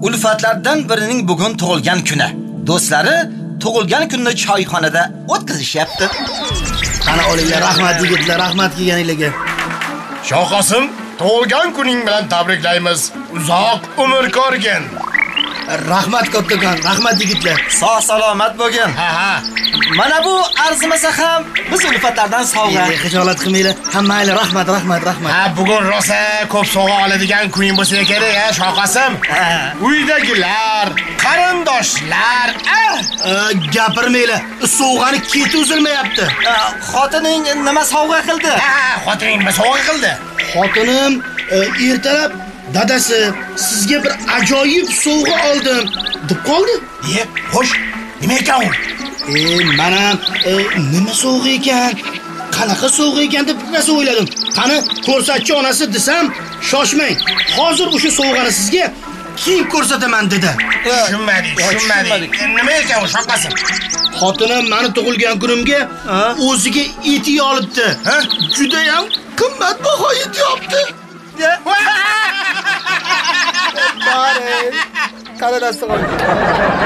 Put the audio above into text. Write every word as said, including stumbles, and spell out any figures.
ulfatlardan birining bugun tug'ilgan kuni. Do'stlari tug'ilgan kunni choyxonada o'tkazishyapti. Qani olinglar, rahmat yigitlar, rahmat kelganinglarga. Shoqosim, tug'ilgan kuning bilan tabriklaymiz. Uzoq umr ko'rgin. Rahmat kattakon, rahmat yigitlar. Sog' salomat bo'lgin. Ha ha. Mana bu arzimasa ham biz ulfatlardan sovg'a. Xijolat qilmanglar. Hammayli rahmat, rahmat, rahmat. Ha, bugun rosa ko'p sovg'a oladigan kuning bo'lsa kerak, ha, Shoqosim. Uydagilar, qarindoshlar, gapirmanglar. Sovg'ani keti uzilmayapti. Xotining nima sovg'a qildi? Ha, xotining nima sovg'a qildi? Xotinim ertalab dadasi sizga bir ajoyib sovg'a oldim deb qoldi. E, xo'sh, nima ekan u? E, mana nima sovg'a ekan? Qanaqa sovg'a ekan deb rosa o'yladim. Qani ko'rsatchi onasi desam, shoshmang. Hozir o'sha sovg'ani sizga keyin ko'rsataman dedi. Tushunmadik, tushunmadik. Nima ekan u, Shoqosim? Xotinim meni tug'ilgan kunimga o'ziga eti olibdi. Ha? Juda ham qimmatbaho et olibdi. Bari, qara dasta qoldi.